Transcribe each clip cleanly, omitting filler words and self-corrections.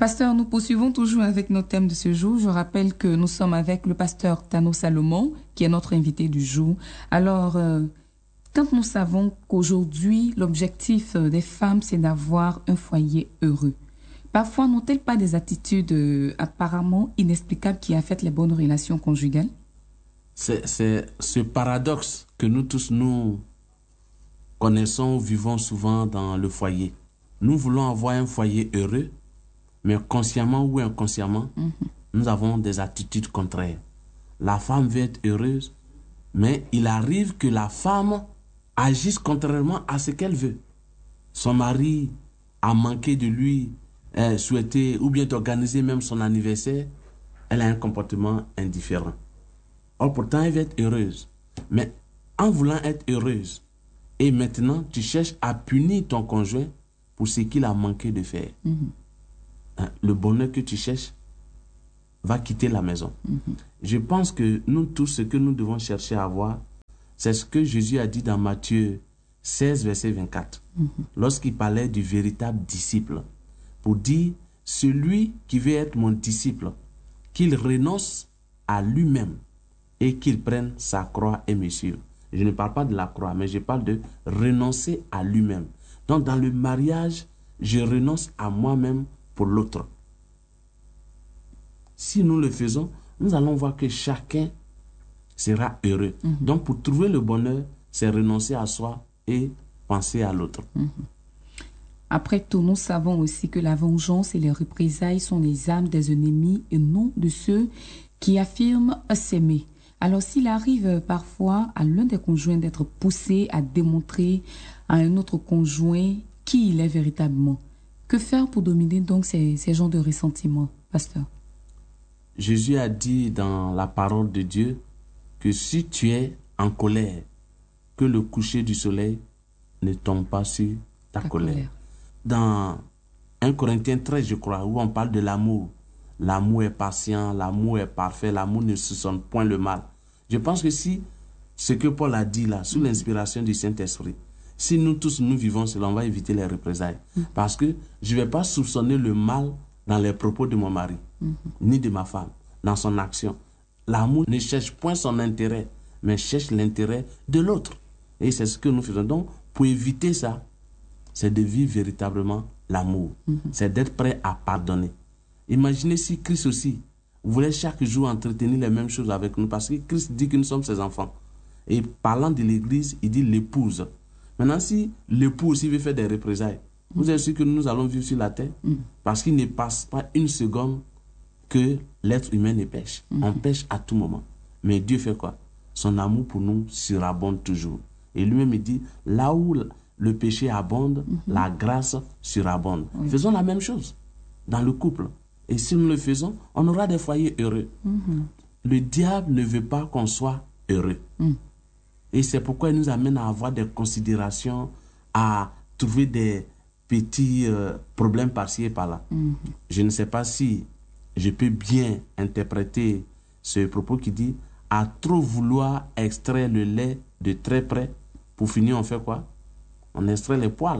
Pasteur, nous poursuivons toujours avec nos thèmes de ce jour. Je rappelle que nous sommes avec le pasteur Tano Salomon, qui est notre invité du jour. Alors, quand nous savons qu'aujourd'hui, l'objectif des femmes, c'est d'avoir un foyer heureux, parfois n'ont-elles pas des attitudes apparemment inexplicables qui affectent les bonnes relations conjugales? C'est ce paradoxe que nous tous, nous connaissons, vivons souvent dans le foyer. Nous voulons avoir un foyer heureux, mais consciemment ou inconsciemment, nous avons des attitudes contraires. La femme veut être heureuse, mais il arrive que la femme agisse contrairement à ce qu'elle veut. Son mari a manqué de lui, souhaité ou bien d'organiser même son anniversaire, elle a un comportement indifférent. Or pourtant, elle veut être heureuse. Mais en voulant être heureuse, et maintenant tu cherches à punir ton conjoint pour ce qu'il a manqué de faire. Le bonheur que tu cherches va quitter la maison. Je pense que nous tous, ce que nous devons chercher à avoir, c'est ce que Jésus a dit dans Matthieu 16, verset 24, lorsqu'il parlait du véritable disciple, pour dire, celui qui veut être mon disciple, qu'il renonce à lui-même et qu'il prenne sa croix et me suive. Je ne parle pas de la croix, mais je parle de renoncer à lui-même. Donc dans le mariage, je renonce à moi-même pour l'autre. Si nous le faisons, nous allons voir que chacun sera heureux. Donc pour trouver le bonheur, c'est renoncer à soi et penser à l'autre. Après tout, nous savons aussi que la vengeance et les représailles sont les armes des ennemis et non de ceux qui affirment s'aimer. Alors s'il arrive parfois à l'un des conjoints d'être poussé à démontrer à un autre conjoint qui il est véritablement, que faire pour dominer donc ces genres de ressentiments, pasteur? Jésus a dit dans la parole de Dieu que si tu es en colère, que le coucher du soleil ne tombe pas sur ta colère. Dans 1 Corinthiens 13, je crois, où on parle de l'amour. L'amour est patient, l'amour est parfait, l'amour ne soupçonne point le mal. Je pense que si ce que Paul a dit là, sous l'inspiration du Saint-Esprit, si nous tous nous vivons cela, on va éviter les représailles. Parce que je ne vais pas soupçonner le mal dans les propos de mon mari, ni de ma femme, dans son action. L'amour ne cherche point son intérêt, mais cherche l'intérêt de l'autre. Et c'est ce que nous faisons. Donc, pour éviter ça, c'est de vivre véritablement l'amour. C'est d'être prêt à pardonner. Imaginez si Christ aussi voulait chaque jour entretenir les mêmes choses avec nous, parce que Christ dit que nous sommes ses enfants. Et parlant de l'Église, il dit l'épouse. Maintenant, si l'époux aussi veut faire des représailles, vous êtes sûr que nous allons vivre sur la terre? Parce qu'il ne passe pas une seconde que l'être humain ne pêche. On pêche à tout moment. Mais Dieu fait quoi? Son amour pour nous surabonde toujours. Et lui-même, il dit, là où le péché abonde, la grâce surabonde. Faisons la même chose dans le couple. Et si nous le faisons, on aura des foyers heureux. Le diable ne veut pas qu'on soit heureux. Et c'est pourquoi il nous amène à avoir des considérations, à trouver des petits problèmes par-ci et par-là. Je ne sais pas si je peux bien interpréter ce propos qui dit « à trop vouloir extraire le lait de très près, pour finir on fait quoi? On extrait les poils. »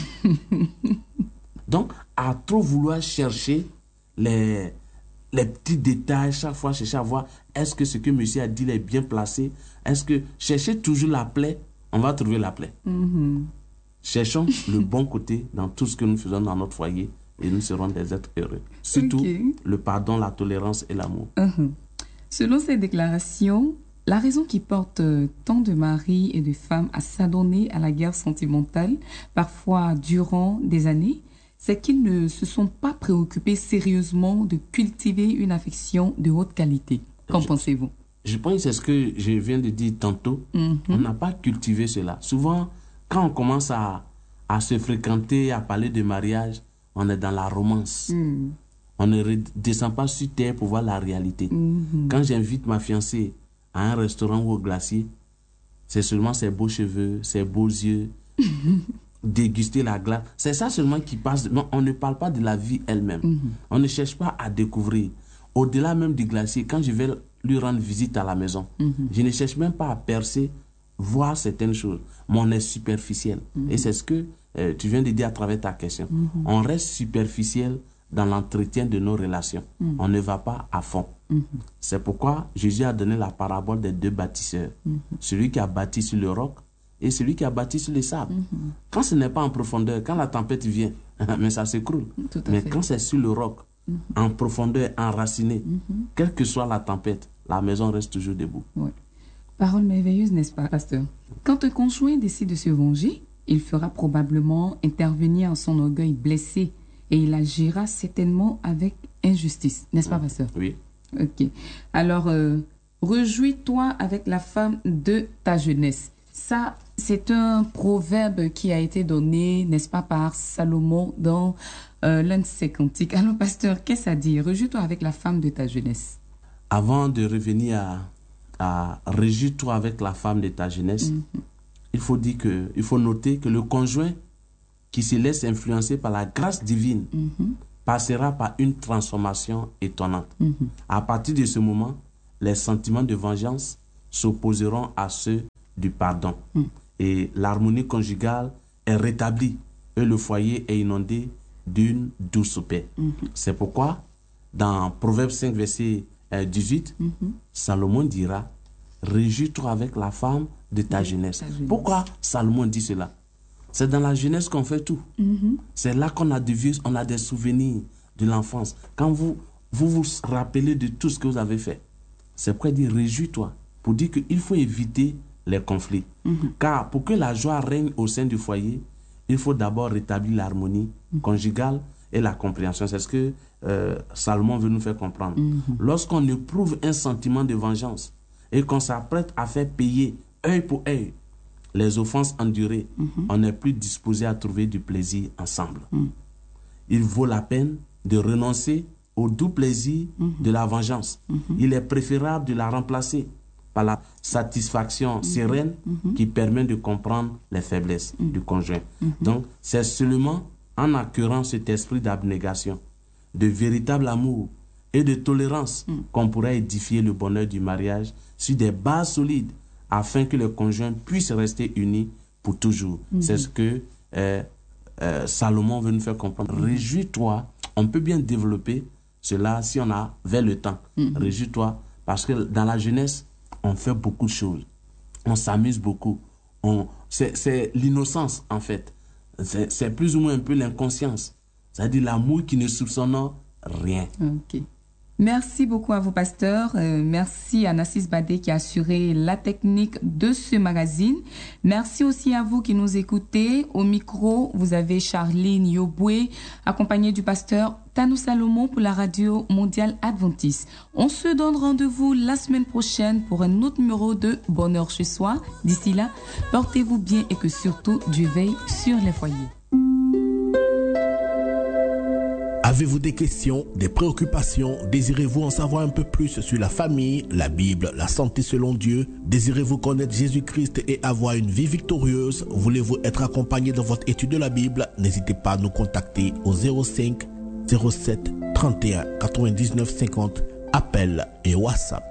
Donc, à trop vouloir chercher les petits détails, chaque fois chercher à voir est-ce que ce que monsieur a dit est bien placé, est-ce que chercher toujours la plaie, on va trouver la plaie. Cherchons le bon côté dans tout ce que nous faisons dans notre foyer et nous serons des êtres heureux. Surtout le pardon, la tolérance et l'amour. Selon ces déclarations, la raison qui porte tant de maris et de femmes à s'adonner à la guerre sentimentale, parfois durant des années, c'est qu'ils ne se sont pas préoccupés sérieusement de cultiver une affection de haute qualité. Qu'en pensez-vous? Je pense que c'est ce que je viens de dire tantôt. On n'a pas cultivé cela. Souvent, quand on commence à se fréquenter, à parler de mariage, on est dans la romance. On ne descend pas sur terre pour voir la réalité. Quand j'invite ma fiancée à un restaurant ou au glacier, c'est seulement ses beaux cheveux, ses beaux yeux, déguster la glace. C'est ça seulement qui passe. Non, on ne parle pas de la vie elle-même. On ne cherche pas à découvrir. Au-delà même du glacier, quand je vais lui rendre visite à la maison, je ne cherche même pas à percer, voir certaines choses. Mais on est superficiel. Et c'est ce que tu viens de dire à travers ta question. On reste superficiel dans l'entretien de nos relations. On ne va pas à fond. C'est pourquoi Jésus a donné la parabole des 2 bâtisseurs. Celui qui a bâti sur le roc et celui qui a bâti sur le sable. Quand ce n'est pas en profondeur, quand la tempête vient, mais ça s'écroule. Mais quand c'est sur le roc, en profondeur, enraciné, quelle que soit la tempête, la maison reste toujours debout. Ouais. Parole merveilleuse, n'est-ce pas, pasteur? Quand un conjoint décide de se venger, il fera probablement intervenir son orgueil blessé et il agira certainement avec injustice. N'est-ce pas, pasteur? Oui. Ok. Alors, réjouis-toi avec la femme de ta jeunesse. Ça, c'est un proverbe qui a été donné, n'est-ce pas, par Salomon dans l'un de ses cantiques. Alors, pasteur, qu'est-ce que ça dit? Réjouis-toi avec la femme de ta jeunesse. Avant de revenir à réjouis-toi avec la femme de ta jeunesse, il faut noter que le conjoint qui se laisse influencer par la grâce divine passera par une transformation étonnante. À partir de ce moment, les sentiments de vengeance s'opposeront à ceux du pardon. Et l'harmonie conjugale est rétablie et le foyer est inondé d'une douce paix. C'est pourquoi, dans Proverbe 5, verset 18, Salomon dira « Réjouis-toi avec la femme de ta jeunesse ». Pourquoi Salomon dit cela? C'est dans la jeunesse qu'on fait tout. C'est là qu'on a des vieux, on a des souvenirs de l'enfance. Quand vous vous rappelez de tout ce que vous avez fait. C'est pourquoi il dit « Réjouis-toi » pour dire qu'il faut éviter les conflits. Car pour que la joie règne au sein du foyer, il faut d'abord rétablir l'harmonie conjugale et la compréhension. C'est ce que Salomon veut nous faire comprendre. Lorsqu'on éprouve un sentiment de vengeance et qu'on s'apprête à faire payer œil pour œil les offenses endurées, on n'est plus disposé à trouver du plaisir ensemble. Il vaut la peine de renoncer au doux plaisir de la vengeance. Il est préférable de la remplacer par la satisfaction sereine qui permet de comprendre les faiblesses du conjoint. Donc, c'est seulement en acquérant cet esprit d'abnégation, de véritable amour et de tolérance qu'on pourra édifier le bonheur du mariage sur des bases solides afin que le conjoint puisse rester uni pour toujours. C'est ce que Salomon veut nous faire comprendre. Réjouis-toi, on peut bien développer cela si on avait le temps. Réjouis-toi, parce que dans la jeunesse, on fait beaucoup de choses. On s'amuse beaucoup. C'est l'innocence, en fait. C'est plus ou moins un peu l'inconscience. C'est-à-dire l'amour qui ne soupçonne rien. Ok. Merci beaucoup à vous, pasteurs. Merci à Nassis Badé qui a assuré la technique de ce magazine. Merci aussi à vous qui nous écoutez. Au micro, vous avez Charline Yoboué, accompagnée du pasteur Tanou Salomon pour la radio mondiale adventiste. On se donne rendez-vous la semaine prochaine pour un autre numéro de Bonheur chez soi. D'ici là, portez-vous bien et que surtout Dieu veille sur les foyers. Avez-vous des questions, des préoccupations? Désirez-vous en savoir un peu plus sur la famille, la Bible, la santé selon Dieu? Désirez-vous connaître Jésus-Christ et avoir une vie victorieuse? Voulez-vous être accompagné dans votre étude de la Bible? N'hésitez pas à nous contacter au 05 07 31 99 50, appel et WhatsApp.